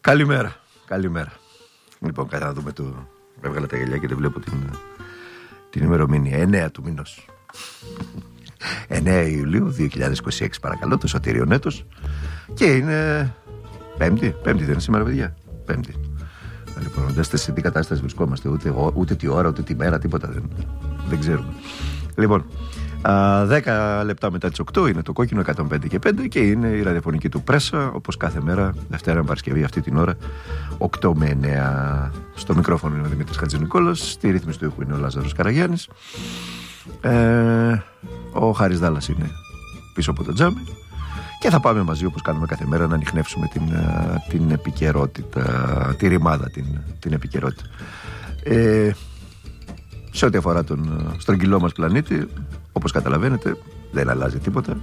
Καλημέρα. Λοιπόν, κάτι να δούμε το. Έβγαλα τα γυαλιά και δεν βλέπω την ημερομηνία. 9 του μηνός. 9 Ιουλίου 2026, παρακαλώ, το σωτήριον έτος. Και είναι Πέμπτη δεν είναι σήμερα, παιδιά? Πέμπτη. Λοιπόν, δεν σε τι κατάσταση βρισκόμαστε, ούτε τη ώρα, ούτε τη μέρα, τίποτα δεν ξέρουμε. Λοιπόν, 10 λεπτά μετά τις 8 είναι το κόκκινο 105 και 5 και είναι η ραδιοφωνική του Πρέσα, όπως κάθε μέρα, Δευτέρα με Παρασκευή αυτή την ώρα, 8 με 9. Στο μικρόφωνο είναι ο Δημήτρης Χατζηνικόλας, στη ρύθμιση του ήχου είναι ο Λάζαρος Καραγιάννης. Ο Χάρης Δάλλας είναι πίσω από το τζάμι και θα πάμε μαζί, όπως κάνουμε κάθε μέρα, να ανιχνεύσουμε την επικαιρότητα, τη ρημάδα, την επικαιρότητα. Σε ό,τι αφορά τον στρογγυλό μας πλανήτη, όπως καταλαβαίνετε, δεν αλλάζει τίποτα.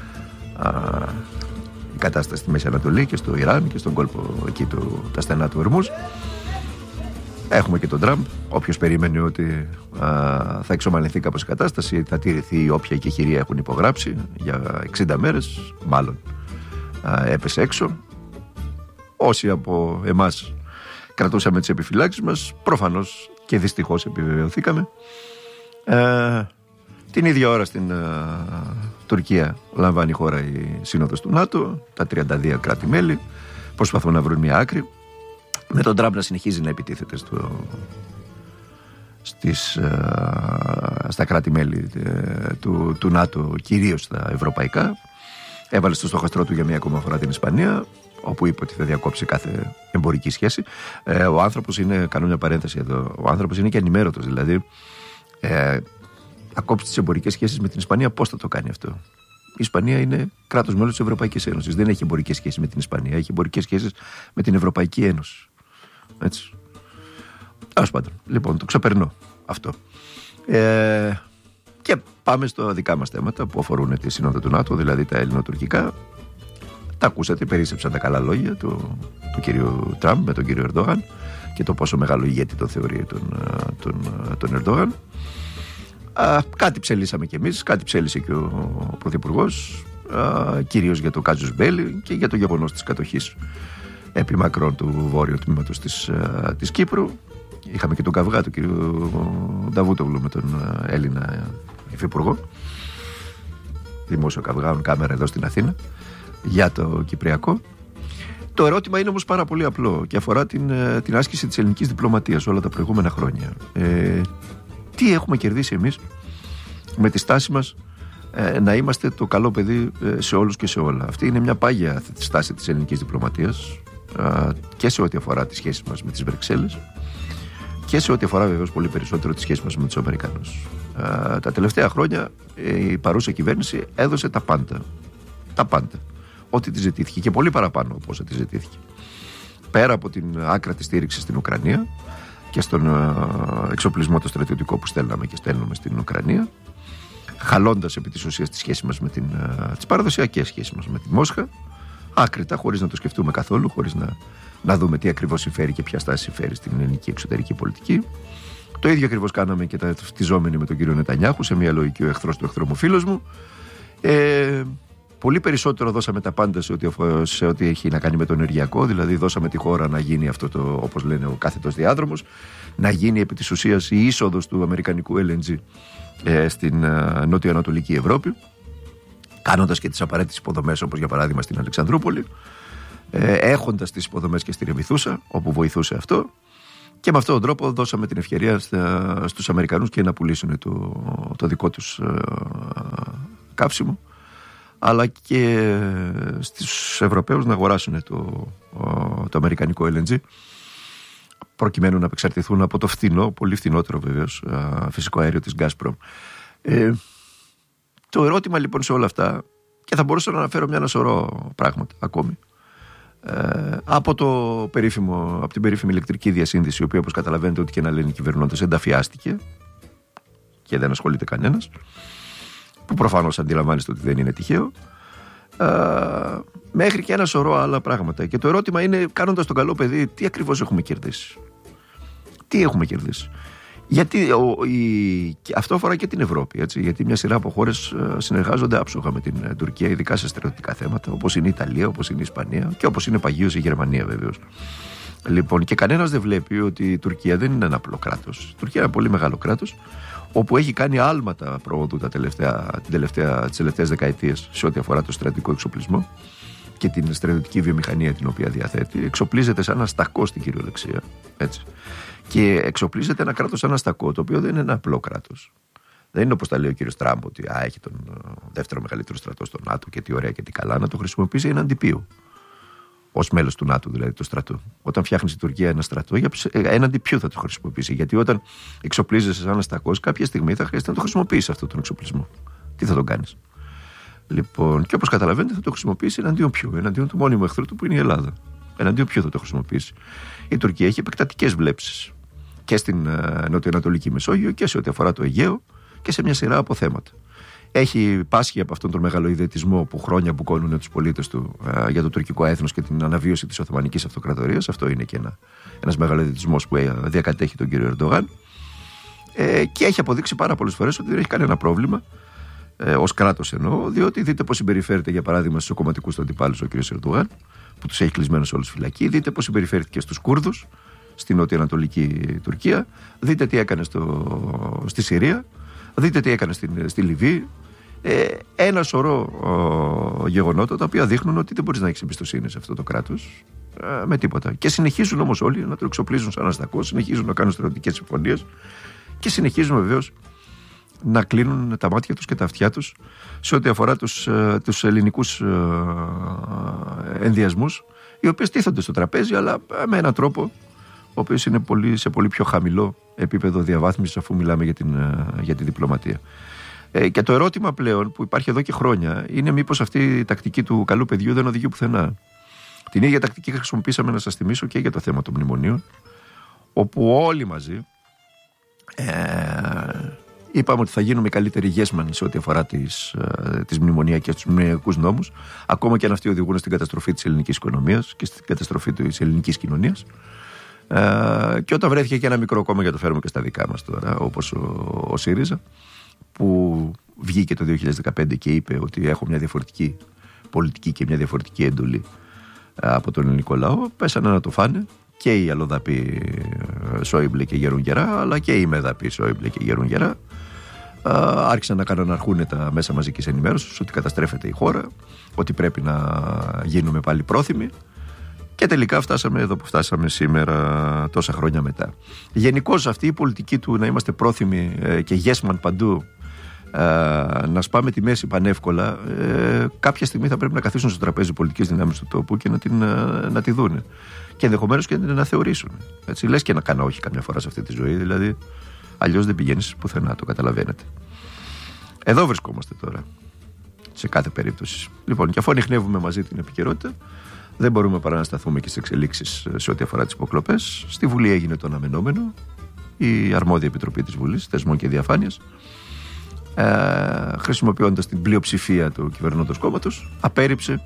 Η κατάσταση στη Μέση Ανατολή και στο Ιράν και στον κόλπο εκεί τα στενά του Ορμούζ. Έχουμε και τον Τραμπ. Όποιος περίμενε ότι θα εξομαλυνθεί κάπως η κατάσταση, θα τηρηθεί όποια εκεχηρία έχουν υπογράψει για 60 μέρες, μάλλον έπεσε έξω. Όσοι από εμάς κρατούσαμε τις επιφυλάξεις μας, προφανώς και δυστυχώς επιβεβαιωθήκαμε. Την ίδια ώρα στην Τουρκία λαμβάνει η χώρα η σύνοδος του ΝΑΤΟ. Τα 32 κράτη-μέλη προσπαθούν να βρουν μια άκρη, με τον Τραμπ να συνεχίζει να επιτίθεται στα κράτη-μέλη του ΝΑΤΟ, κυρίως στα ευρωπαϊκά. Έβαλε στο στόχαστρό του για μία ακόμα φορά την Ισπανία, όπου είπε ότι θα διακόψει κάθε εμπορική σχέση. Ο άνθρωπος είναι, κάνω μια παρένθεση εδώ, ο άνθρωπος είναι και ανημέρωτος, δηλαδή να κόψει τις εμπορικές σχέσεις με την Ισπανία. Πώς θα το κάνει αυτό? Η Ισπανία είναι κράτος μέλος της Ευρωπαϊκής Ένωσης. Δεν έχει εμπορικές σχέσεις με την Ισπανία, έχει εμπορικές σχέσεις με την Ευρωπαϊκή Ένωση. Έτσι. Τέλος πάντων, λοιπόν, το ξεπερνώ αυτό. Και πάμε στα δικά μας θέματα που αφορούν τη σύνοδο του ΝΑΤΟ, δηλαδή τα ελληνοτουρκικά. Τα ακούσατε, περίσσεψαν τα καλά λόγια του κυρίου Τραμπ με τον κύριο Ερντογάν και το πόσο μεγάλο ηγέτη τον θεωρεί τον Ερντογάν. Κάτι ψελίσαμε κι εμείς, κάτι ψέλισε και ο Πρωθυπουργός, κυρίως για το Κάζους Μπέλι και για το γεγονός της κατοχής επί μακρόν του βόρειου τμήματος της Κύπρου. Είχαμε και τον καυγά του κυρίου Νταβούτογλου με τον Έλληνα υφυπουργό, δημόσιο καυγά, κάμερα εδώ στην Αθήνα, για το Κυπριακό. Το ερώτημα είναι όμως πάρα πολύ απλό και αφορά την άσκηση της ελληνικής διπλωματίας όλα τα προηγούμενα χρόνια. Τι έχουμε κερδίσει εμείς με τη στάση μας να είμαστε το καλό παιδί σε όλους και σε όλα? Αυτή είναι μια πάγια στάση της ελληνικής διπλωματίας και σε ό,τι αφορά τις σχέσεις μας με τις Βρυξέλλες και σε ό,τι αφορά βεβαίως πολύ περισσότερο τις σχέσεις μας με τους Αμερικανούς. Τα τελευταία χρόνια η παρούσα κυβέρνηση έδωσε τα πάντα. Τα πάντα. Ό,τι τη ζητήθηκε και πολύ παραπάνω από όσα τη ζητήθηκε. Πέρα από την άκρατη στήριξη στην Ουκρανία και στον εξοπλισμό το στρατιωτικό που στέλναμε και στέλνουμε στην Ουκρανία, χαλώντας επί της ουσίας τη σχέση μας τις παραδοσιακές σχέσεις μας με τη Μόσχα, άκρητα, χωρίς να το σκεφτούμε καθόλου, χωρίς να δούμε τι ακριβώς συμφέρει και ποια στάση συμφέρει στην ελληνική εξωτερική πολιτική. Το ίδιο ακριβώς κάναμε και ταυτιζόμενοι με τον κύριο Νετανιάχου, σε μια λογική ο εχθρός του εχθρού μου φίλος μου. Πολύ περισσότερο δώσαμε τα πάντα σε ό,τι έχει να κάνει με το ενεργειακό, δηλαδή δώσαμε τη χώρα να γίνει αυτό το, όπως λένε, ο κάθετος διάδρομος, να γίνει επί της ουσίας η είσοδος του αμερικανικού LNG στην νότιο-ανατολική Ευρώπη, κάνοντας και τις απαραίτητες υποδομές, όπως για παράδειγμα στην Αλεξανδρούπολη, έχοντας τις υποδομές και στη Ρεβιθούσα, όπου βοηθούσε αυτό, και με αυτόν τον τρόπο δώσαμε την ευκαιρία στους Αμερικανούς και να πουλήσουν το δικό τους καύσιμο, αλλά και στους Ευρωπαίους να αγοράσουν το αμερικανικό LNG, προκειμένου να απεξαρτηθούν από το φθηνό, πολύ φθηνότερο βεβαίως, φυσικό αέριο της Gazprom. Το ερώτημα λοιπόν σε όλα αυτά, και θα μπορούσα να αναφέρω ένα σωρό πράγματα ακόμη, από την περίφημη ηλεκτρική διασύνδεση, η οποία, όπως καταλαβαίνετε, ό,τι και να λένε οι κυβερνώντες, ενταφιάστηκε και δεν ασχολείται κανένας, που προφανώς αντιλαμβάνεστε ότι δεν είναι τυχαίο, μέχρι και ένα σωρό άλλα πράγματα. Και το ερώτημα είναι, κάνοντας τον καλό παιδί, τι ακριβώς έχουμε κερδίσει? Τι έχουμε κερδίσει? Γιατί αυτό αφορά και την Ευρώπη, έτσι, γιατί μια σειρά από χώρες συνεργάζονται άψογα με την Τουρκία, ειδικά σε στρατιωτικά θέματα, όπως είναι η Ιταλία, όπως είναι η Ισπανία και όπως είναι παγίως η Γερμανία βεβαίως. Λοιπόν, και κανένας δεν βλέπει ότι η Τουρκία δεν είναι ένα απλό κράτος. Η Τουρκία είναι ένα πολύ μεγάλο κράτος, όπου έχει κάνει άλματα προόδου τις τελευταίες δεκαετίες σε ό,τι αφορά το στρατιωτικό εξοπλισμό και την στρατιωτική βιομηχανία την οποία διαθέτει. Εξοπλίζεται σαν αστακό στην κυριολεξία. Έτσι. Και εξοπλίζεται ένα κράτος σαν αστακό, το οποίο δεν είναι ένα απλό κράτος. Δεν είναι όπως τα λέει ο κύριος Τραμπ, ότι έχει τον δεύτερο μεγαλύτερο στρατό στο ΝΑΤΟ και τι ωραία και τι καλά, να το χρησιμοποιήσει έναντι ποιου. Ως μέλος του ΝΑΤΟ, δηλαδή το στρατό. Όταν φτιάχνει η Τουρκία ένα στρατό, έναντι ποιου θα το χρησιμοποιήσει? Γιατί όταν εξοπλίζεσαι σαν αστακός, κάποια στιγμή θα χρειάζεται να το χρησιμοποιήσει αυτόν τον εξοπλισμό. Τι θα τον κάνεις? Λοιπόν, και όπως καταλαβαίνετε, θα το χρησιμοποιήσει εναντίον ποιου? Εναντίον του μόνιμου εχθρού του που είναι η Ελλάδα. Εναντίον ποιου θα το χρησιμοποιήσει? Η Τουρκία έχει επεκτατικές βλέψεις και στην νοτιοανατολική Μεσόγειο και σε ό,τι αφορά το Αιγαίο και σε μια σειρά από θέματα. Έχει πάσχει από αυτόν τον μεγαλοειδετισμό που χρόνια μπουκώνουν τους πολίτες του για το τουρκικό έθνος και την αναβίωση της Οθωμανικής Αυτοκρατορίας. Αυτό είναι και ένας μεγαλοειδετισμός που διακατέχει τον κύριο Ερντογάν. Και έχει αποδείξει πάρα πολλές φορές ότι δεν έχει κανένα πρόβλημα, ως κράτος εννοώ, διότι δείτε πώς συμπεριφέρεται για παράδειγμα στους κομματικούς του αντιπάλους ο κύριος Ερντογάν, που τους έχει κλεισμένους όλους φυλακή. Δείτε πώς συμπεριφέρθηκε στους Κούρδους στην νοτιοανατολική Τουρκία. Δείτε τι έκανε στη Συρία. Δείτε τι έκανε στη Λιβύη. Ένα σωρό γεγονότα τα οποία δείχνουν ότι δεν μπορείς να έχεις εμπιστοσύνη σε αυτό το κράτος με τίποτα. Και συνεχίζουν όμως όλοι να το εξοπλίζουν σαν αστακό, συνεχίζουν να κάνουν στρατιωτικές συμφωνίες και συνεχίζουν βεβαίως να κλείνουν τα μάτια τους και τα αυτιά τους σε ό,τι αφορά τους ελληνικούς ενδιασμούς, οι οποίες τίθονται στο τραπέζι, αλλά με έναν τρόπο ο οποίος είναι σε πολύ πιο χαμηλό επίπεδο διαβάθμισης, αφού μιλάμε για τη διπλωματία. Και το ερώτημα πλέον που υπάρχει εδώ και χρόνια είναι μήπως αυτή η τακτική του καλού παιδιού δεν οδηγεί πουθενά. Την ίδια τακτική χρησιμοποίησαμε, να σας θυμίσω, και για το θέμα των μνημονίων, όπου όλοι μαζί είπαμε ότι θα γίνουμε καλύτεροι γέσμανοι σε ό,τι αφορά τις μνημονιακές, τους μνημονιακούς νόμους, ακόμα και αν αυτοί οδηγούν στην καταστροφή της ελληνικής οικονομίας και στην καταστροφή της ελληνικής κοινωνίας. Και όταν βρέθηκε και ένα μικρό κόμμα, για το φέρουμε και στα δικά μας τώρα, όπως ο ΣΥΡΙΖΑ, που βγήκε το 2015 και είπε ότι έχω μια διαφορετική πολιτική και μια διαφορετική εντολή από τον ελληνικό λαό, πέσανε να το φάνε και οι αλλοδαποί Σόιμπλε και Γερουγγερά, αλλά και οι μεδαποί Σόιμπλε και Γερουγγερά. Άρχισαν να κανοναρχούν τα μέσα μαζικής ενημέρωσης ότι καταστρέφεται η χώρα, ότι πρέπει να γίνουμε πάλι πρόθυμοι. Και τελικά φτάσαμε εδώ που φτάσαμε σήμερα, τόσα χρόνια μετά. Γενικώς αυτή η πολιτική του να είμαστε πρόθυμοι και γέσμαν παντού, να σπάμε τη μέση πανεύκολα, κάποια στιγμή θα πρέπει να καθίσουν στο τραπέζι πολιτικής δυνάμεις του τόπου και να τη δούνε. Και ενδεχομένως και να την αναθεωρήσουν. Έτσι, λες και να κάνω όχι καμιά φορά σε αυτή τη ζωή, δηλαδή αλλιώς δεν πηγαίνεις πουθενά, το καταλαβαίνετε. Εδώ βρισκόμαστε τώρα, σε κάθε περίπτωση. Λοιπόν, και αφού ανιχνεύουμε μαζί την επικαιρότητα, δεν μπορούμε παρά να σταθούμε και στις εξελίξεις σε ό,τι αφορά τις υποκλοπές. Στη Βουλή έγινε το αναμενόμενο. Η αρμόδια επιτροπή της Βουλής, Θεσμών και Διαφάνειας, χρησιμοποιώντας την πλειοψηφία του κυβερνώντος κόμματος, απέρριψε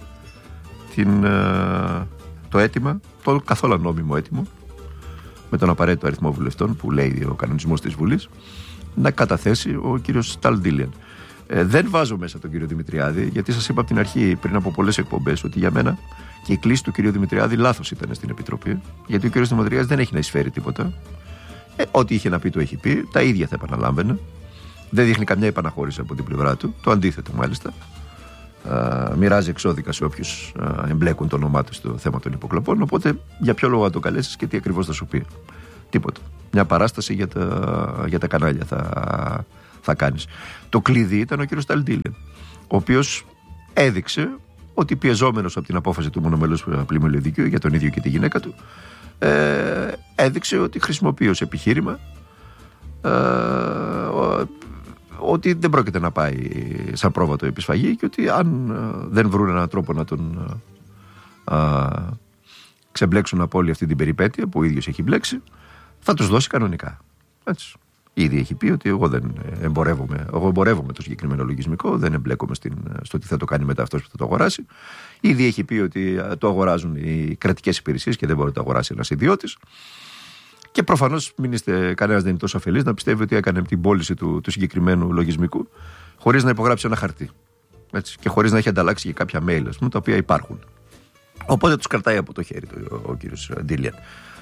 το αίτημα, το καθόλου ανώμιμο αίτημα, με τον απαραίτητο αριθμό βουλευτών που λέει ο κανονισμός της Βουλής, να καταθέσει ο κύριος Σταλντίλιαν. Δεν βάζω μέσα τον κύριο Δημητριάδη, γιατί σας είπα από την αρχή, πριν από πολλές εκπομπές, ότι για μένα και η κλίση του κύριου Δημητριάδη λάθος ήταν στην Επιτροπή, γιατί ο κύριος Δημητριάδης δεν έχει να εισφέρει τίποτα. Ό,τι είχε να πει το έχει πει, τα ίδια θα επαναλάμβανε. Δεν δείχνει καμιά επαναχώρηση από την πλευρά του, το αντίθετο μάλιστα. Μοιράζει εξώδικα σε όποιους εμπλέκουν το όνομά του στο θέμα των υποκλοπών. Οπότε για ποιο λόγο να το καλέσεις και τι ακριβώς θα σου πει? Τίποτα. Μια παράσταση για τα κανάλια θα κάνεις. Το κλειδί ήταν ο κύριος Σταλντίλιαν, ο οποίος έδειξε ότι πιεζόμενος από την απόφαση του μονομέλους πλημμυλίου δικαίου για τον ίδιο και τη γυναίκα του, έδειξε ότι χρησιμοποιεί ως επιχείρημα ότι δεν πρόκειται να πάει σαν πρόβατο επισφαγή και ότι αν δεν βρουν έναν τρόπο να τον ξεμπλέξουν από όλη αυτή την περιπέτεια που ο ίδιος έχει μπλέξει, θα τους δώσει κανονικά. Έτσι. Ήδη έχει πει ότι εγώ δεν εμπορεύομαι. Εγώ εμπορεύομαι το συγκεκριμένο λογισμικό, δεν εμπλέκομαι στο τι θα το κάνει μετά αυτός που θα το αγοράσει. Ήδη έχει πει ότι το αγοράζουν οι κρατικές υπηρεσίες και δεν μπορεί να το αγοράσει ένας ιδιώτης. Και προφανώς κανένας δεν είναι τόσο αφελής να πιστεύει ότι έκανε την πώληση του συγκεκριμένου λογισμικού χωρίς να υπογράψει ένα χαρτί. Έτσι, και χωρίς να έχει ανταλλάξει και κάποια mail, ας πούμε, τα οποία υπάρχουν. Οπότε τους κρατάει από το χέρι ο κύριος Ντίλιαν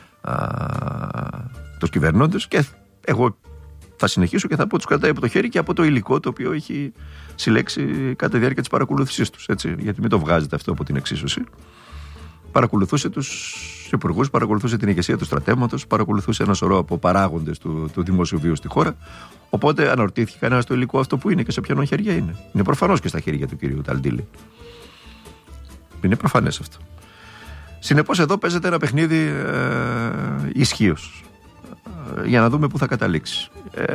τους κυβερνώντες, και εγώ θα συνεχίσω και θα πω τους κρατάει από το χέρι και από το υλικό το οποίο έχει συλλέξει κατά τη διάρκεια της παρακολούθησής τους. Έτσι, γιατί μην το βγάζετε αυτό από την εξίσωση. Παρακολουθούσε τους υπουργούς, παρακολουθούσε την ηγεσία του στρατεύματος, παρακολουθούσε ένα σωρό από παράγοντες του δημόσιου βίου στη χώρα. Οπότε αναρωτήθηκε κανένα το υλικό αυτό που είναι και σε ποιον χέρια είναι. Είναι προφανώς και στα χέρια του κυρίου Ταλντίλη. Είναι προφανές αυτό. Συνεπώς εδώ παίζεται ένα παιχνίδι ισχύως, για να δούμε πού θα καταλήξει.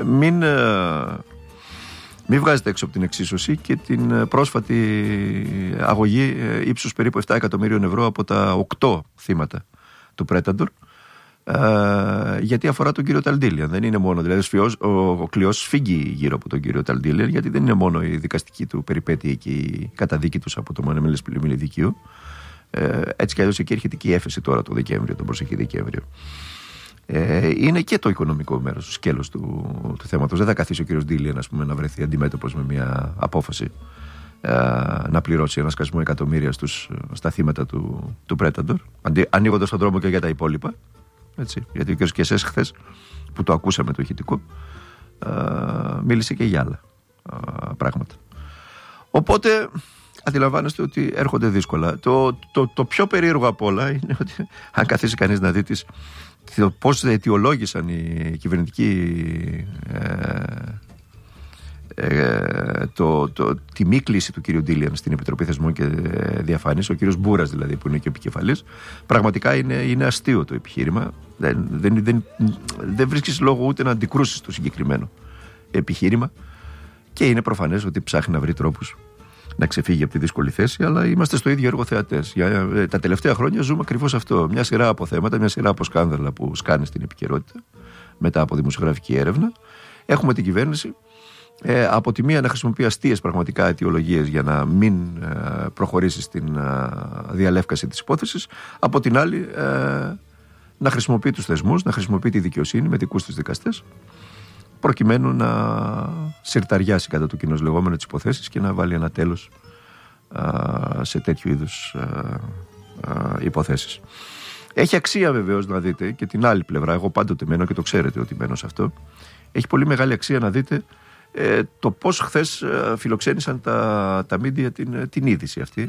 Μην βγάζετε έξω από την εξίσωση και την πρόσφατη αγωγή ύψους περίπου 7 εκατομμύριων ευρώ από τα 8 θύματα του Πρέταντορ, γιατί αφορά τον κύριο Ταλντίλιαν. Δεν είναι μόνο, δηλαδή ο κλειός σφίγγει γύρω από τον κύριο Ταλντίλιαν, γιατί δεν είναι μόνο η δικαστική του περιπέτεια και η καταδίκη τους από το Μονομέλες Πλημμύλη Δικαίου. Έτσι κι αλλιώς εκεί έρχεται και η έφεση τώρα το Δεκέμβριο, τον προσεχή Δεκέμβριο. Είναι και το οικονομικό μέρος, το σκέλος του θέματος. Δεν θα καθίσει ο κύριος Ντίλιαν, ας πούμε, να βρεθεί αντιμέτωπος με μια απόφαση να πληρώσει ένα σκασμό εκατομμύρια στα θύματα του Πρέταντορ, ανοίγοντας τον δρόμο και για τα υπόλοιπα. Έτσι, γιατί ο κύριος Κεσές χθες, που το ακούσαμε το ηχητικό, μίλησε και για άλλα πράγματα. Οπότε αντιλαμβάνεστε ότι έρχονται δύσκολα. Το πιο περίεργο απ' όλα είναι ότι αν καθίσει κανείς να δει πώς αιτιολόγησαν οι κυβερνητικοί τη μη κλίση του κύριου Ντίλιαν στην Επιτροπή Θεσμών και Διαφάνειας, ο κύριος Μπούρας δηλαδή, που είναι και επικεφαλής, πραγματικά είναι αστείο το επιχείρημα. Δεν βρίσκεις λόγο ούτε να αντικρούσεις το συγκεκριμένο επιχείρημα, και είναι προφανές ότι ψάχνει να βρει τρόπους να ξεφύγει από τη δύσκολη θέση, αλλά είμαστε στο ίδιο έργο θεατές. Τα τελευταία χρόνια ζούμε ακριβώς αυτό. Μια σειρά από θέματα, μια σειρά από σκάνδαλα που σκάνε στην επικαιρότητα μετά από δημοσιογραφική έρευνα. Έχουμε την κυβέρνηση από τη μία να χρησιμοποιεί αστείες πραγματικά αιτιολογίες για να μην προχωρήσει στην διαλεύκαση της υπόθεσης. Από την άλλη να χρησιμοποιεί τους θεσμούς, να χρησιμοποιεί τη δικαιοσύνη με δικούς της δικαστές, προκειμένου να συρταριάσει κατά το κοινώς λεγόμενο τις υποθέσεις και να βάλει ένα τέλος σε τέτοιου είδους υποθέσεις. Έχει αξία βεβαίως να δείτε και την άλλη πλευρά. Εγώ πάντοτε μένω και το ξέρετε ότι μένω σε αυτό. Έχει πολύ μεγάλη αξία να δείτε το πώς χθες φιλοξένησαν τα μίντια την είδηση αυτή,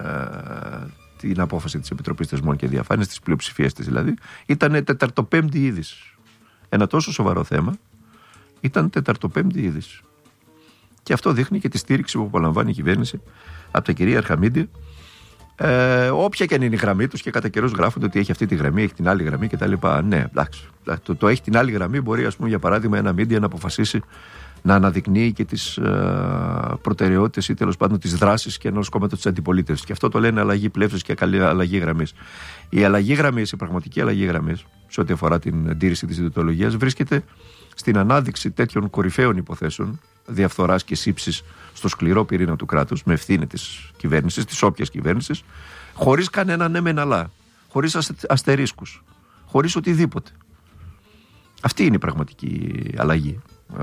την απόφαση της Επιτροπής Θεσμών και Διαφάνειας, της πλειοψηφίας της δηλαδή. Ήταν τεταρτοπέμπτη είδηση. Ένα τόσο σοβαρό θέμα ήταν τεταρτοπέμπτη είδηση. Και αυτό δείχνει και τη στήριξη που απολαμβάνει η κυβέρνηση από τα κυρίαρχα μίντια, όποια και αν είναι η γραμμή τους, και κατά καιρούς γράφονται ότι έχει αυτή τη γραμμή, έχει την άλλη γραμμή κτλ. Ναι, εντάξει. Το έχει την άλλη γραμμή μπορεί, ας πούμε, για παράδειγμα, ένα μίντια να αποφασίσει να αναδεικνύει και τις προτεραιότητες ή τέλος πάντων τις δράσεις και ενός κόμματος της αντιπολίτευσης. Και αυτό το λένε αλλαγή πλεύσης και αλλαγή γραμμής. Η αλλαγή γραμμής, η πραγματική αλλαγή γραμμής, σε ό,τι αφορά την τήρηση της ιδιωτολογίας, βρίσκεται στην ανάδειξη τέτοιων κορυφαίων υποθέσεων διαφθοράς και σύψης στο σκληρό πυρήνα του κράτους, με ευθύνη της κυβέρνησης, της όποιας κυβέρνησης, χωρίς κανένα ναι μεν αλλά, χωρίς αστερίσκους, χωρίς οτιδήποτε. Αυτή είναι η πραγματική αλλαγή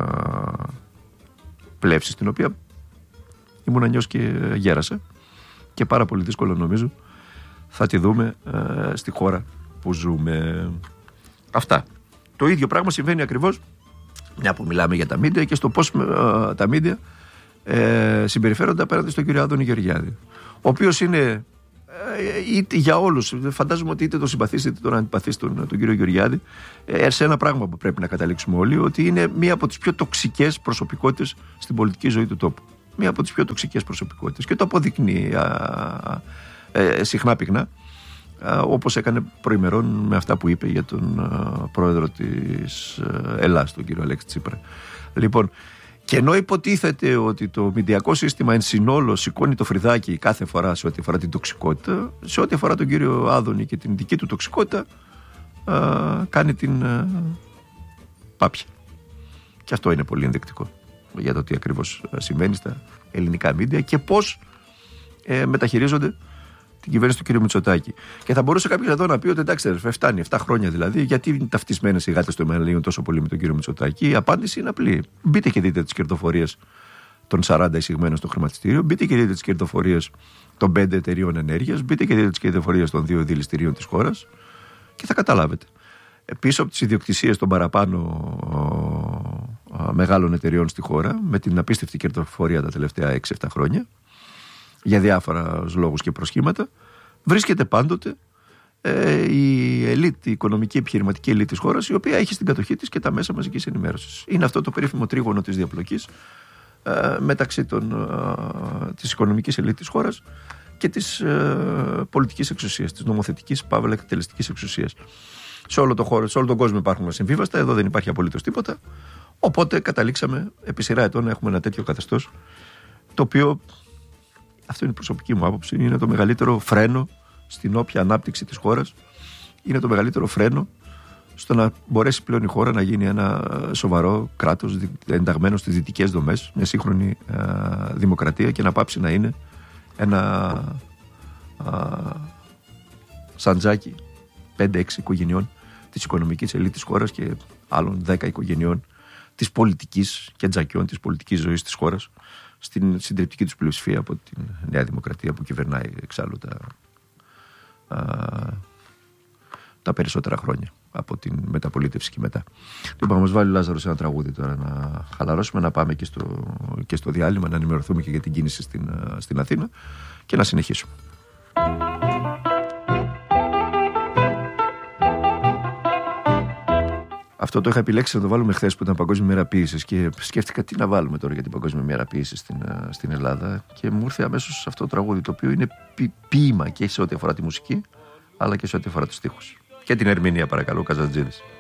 πλεύσης, την οποία ήμουν νιός και γέρασα, και πάρα πολύ δύσκολο νομίζω θα τη δούμε στη χώρα που ζούμε. Αυτά. Το ίδιο πράγμα συμβαίνει ακριβώς, μια που μιλάμε για τα μίντια, και στο πώς τα μίντια συμπεριφέρονται απέναντι στον κύριο Άδωνη Γεωργιάδη, ο οποίος είναι είτε για όλους, φαντάζομαι ότι είτε τον συμπαθείς είτε τον αντιπαθείς τον κύριο Γεωργιάδη, σε ένα πράγμα που πρέπει να καταλήξουμε όλοι, ότι είναι μία από τις πιο τοξικές προσωπικότητες στην πολιτική ζωή του τόπου. Μία από τις πιο τοξικές προσωπικότητες, και το αποδεικνύει συχνά πυκνά, όπως έκανε προημερών με αυτά που είπε για τον πρόεδρο της Ελλάδας, τον κύριο Αλέξη Τσίπρα. Λοιπόν, και ενώ υποτίθεται ότι το μηντιακό σύστημα εν συνόλο σηκώνει το φρυδάκι κάθε φορά σε ό,τι αφορά την τοξικότητα, σε ό,τι αφορά τον κύριο Άδωνη και την δική του τοξικότητα, κάνει την πάπια. Και αυτό είναι πολύ ενδεικτικό για το τι ακριβώς συμβαίνει στα ελληνικά μίντια και πώς μεταχειρίζονται την κυβέρνηση του κ. Μητσοτάκη. Και θα μπορούσε κάποιος εδώ να πει ότι εντάξει, φτάνει 7 χρόνια δηλαδή, γιατί είναι ταυτισμένες οι γάτες του Εμμανουηλίου τόσο πολύ με τον κ. Μητσοτάκη. Η απάντηση είναι απλή. Μπείτε και δείτε τις κερδοφορίες των 40 εισηγμένων στο χρηματιστήριο, μπείτε και δείτε τις κερδοφορίες των 5 εταιριών ενέργειας, μπείτε και δείτε τις κερδοφορίες των 2 δηληστηρίων της χώρας και θα καταλάβετε. Πίσω από τις ιδιοκτησίες των παραπάνω μεγάλων εταιριών στη χώρα, με την απίστευτη κερδοφορία τα τελευταία 6-7 χρόνια, για διάφορα λόγους και προσχήματα, βρίσκεται πάντοτε η ελίτ, η οικονομική επιχειρηματική ελίτ της χώρας, η οποία έχει στην κατοχή της και τα μέσα μαζικής ενημέρωσης. Είναι αυτό το περίφημο τρίγωνο της διαπλοκής μεταξύ της οικονομικής ελίτ της χώρας και της πολιτικής εξουσίας, της νομοθετικής παύλα εκτελεστικής εξουσίας. Σε όλο τον κόσμο υπάρχουν ασυμβίβαστα, εδώ δεν υπάρχει απολύτως τίποτα. Οπότε καταλήξαμε επί σειρά ετών να έχουμε ένα τέτοιο καθεστώς, το οποίο, αυτό είναι η προσωπική μου άποψη, είναι το μεγαλύτερο φρένο στην όποια ανάπτυξη της χώρας. Είναι το μεγαλύτερο φρένο στο να μπορέσει πλέον η χώρα να γίνει ένα σοβαρό κράτος ενταγμένο στις δυτικές δομές, μια σύγχρονη δημοκρατία, και να πάψει να είναι ένα σαντζάκι 5-6 οικογενειών της οικονομικής ελίτ της χώρας και άλλων 10 οικογενειών της πολιτικής και τζακιών της πολιτικής ζωής της χώρας, στην συντριπτική τους πλειοψηφία από τη Νέα Δημοκρατία που κυβερνάει εξάλλου τα περισσότερα χρόνια από την μεταπολίτευση και μετά. Λοιπόν, θα μας βάλει ο Λάζαρος ένα τραγούδι τώρα να χαλαρώσουμε, να πάμε και στο διάλειμμα, να ενημερωθούμε και για την κίνηση στην Αθήνα και να συνεχίσουμε. Αυτό το είχα επιλέξει να το βάλουμε χθες που ήταν Παγκόσμια Μέρα Ποίησης και σκέφτηκα τι να βάλουμε τώρα για την Παγκόσμια Μέρα Ποίησης στην Ελλάδα και μου ήρθε αμέσως αυτό το τραγούδι, το οποίο είναι ποίημα και σε ό,τι αφορά τη μουσική αλλά και σε ό,τι αφορά τους στίχους. Και την ερμηνεία, παρακαλώ, Καζατζίδης.